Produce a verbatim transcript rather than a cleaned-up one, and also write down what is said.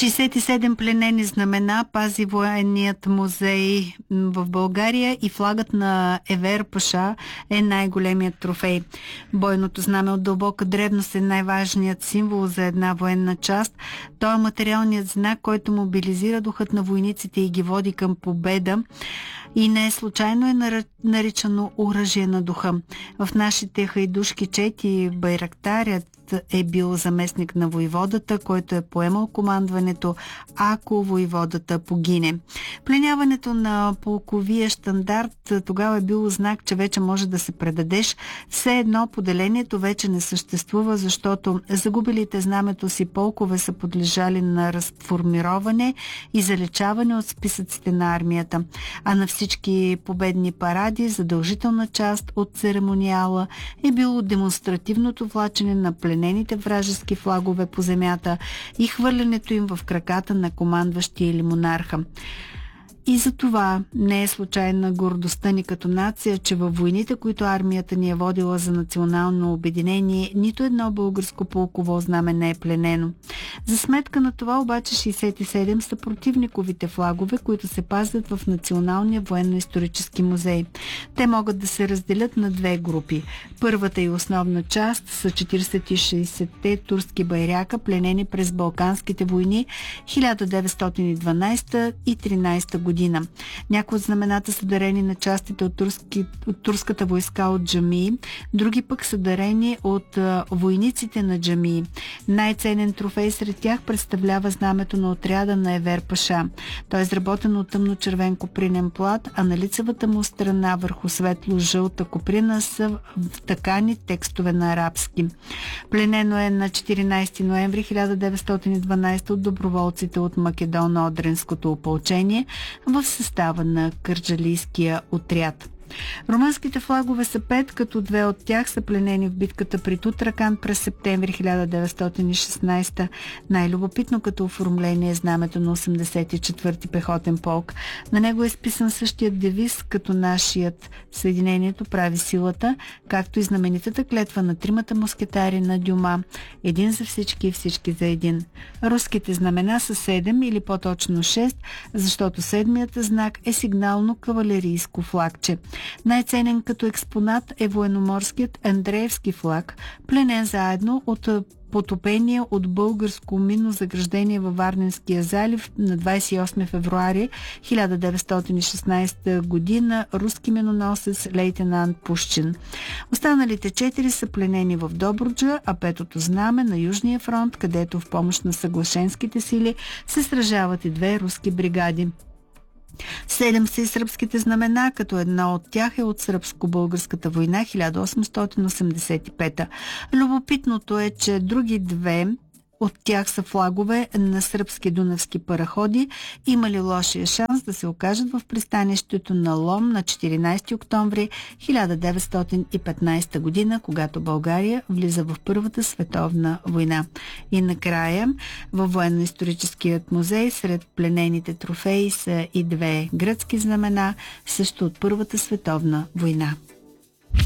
шейсет и седем пленени знамена пази военният музей в България и флагът на Евер Паша е най-големият трофей. Бойното знаме от дълбока древност е най-важният символ за една военна част. Той е материалният знак, който мобилизира духът на войниците и ги води към победа. И не е случайно е наричано оръжие на духа. В нашите хайдушки чети Байрактарят е бил заместник на войводата, който е поемал командването, ако войводата погине. Пленяването на полковия щандарт тогава е било знак, че вече може да се предадеш. Все едно поделението вече не съществува, защото загубилите знамето си полкове са подлежали на разформироване и заличаване от списъците на армията. А на всички победни паради задължителна част от церемониала е било демонстративното влачене на пленените вражески флагове по земята и хвърлянето им в краката на командващия или монарха. И за това не е случайна гордостта ни като нация, че във войните, които армията ни е водила за национално обединение, нито едно българско полково знаме не е пленено. За сметка на това обаче шейсет и седем са противниковите флагове, които се пазят в Националния военно-исторически музей. Те могат да се разделят на две групи. Първата и основна част са четирийсет и шейсетте турски байряка, пленени през Балканските войни хиляда деветстотин и дванадесета и тринадесета година. Година. Някои от знамената са дарени на частите от, турски, от турската войска от джамии, други пък са дарени от а, войниците на джамии. Най-ценен трофей сред тях представлява знамето на отряда на Евер Паша. Той е изработен от тъмно-червен копринен плат, а на лицевата му страна върху светло-жълта коприна са втъкани текстове на арабски. Пленено е на четиринадесети ноември хиляда деветстотин и дванадесета от доброволците от Македоно-Одринското опълчение в състава на кърджалийския отряд. Румънските флагове са пет, като две от тях са пленени в битката при Тутракан през септември хиляда деветстотин и шестнадесета. Най-любопитно като оформление е знамето на осемдесет и четвърти пехотен полк. На него е изписан същият девиз като нашият: "Съединението прави силата", както и знаменитата клетва на тримата мускетари на Дюма: "Един за всички и всички за един". Руските знамена са седем или по-точно шест, защото седмият знак е сигнално кавалерийско флагче. Най-ценен като експонат е военноморският Андреевски флаг, пленен заедно от потопение от българско минно заграждение във Варненския залив на двадесет и осми февруари хиляда деветстотин и шестнадесета година руски миноносец лейтенант Пушчин. Останалите четири са пленени в Добруджа, а петото знаме на Южния фронт, където в помощ на съглашенските сили се сражават и две руски бригади. Седем са и сръбските знамена, като едно от тях е от сръбско-българската война хиляда осемстотин осемдесет и пета. Любопитното е, че други две от тях са флагове на сръбски дунавски параходи, имали лошия шанс да се окажат в пристанището на Лом на четиринадесети октомври хиляда деветстотин и петнадесета година, когато България влиза в Първата световна война. И накрая във военно-историческият музей сред пленените трофеи са и две гръцки знамена, също от Първата световна война.